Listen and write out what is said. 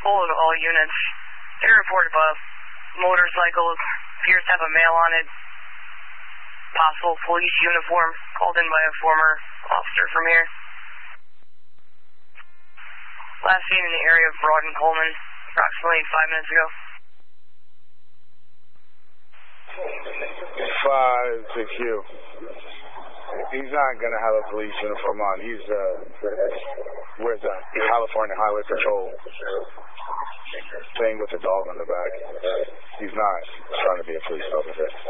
Hold all units. They report above. Motorcycle appears to have a male on it. Possible police uniform called in by a former officer from here. Last seen in the area of Broad and Coleman approximately 5 minutes ago. 5 to Q. He's not going to have a police uniform on. He's, where's that? California Highway Patrol thing with the dog on the back. He's not trying to be a police officer.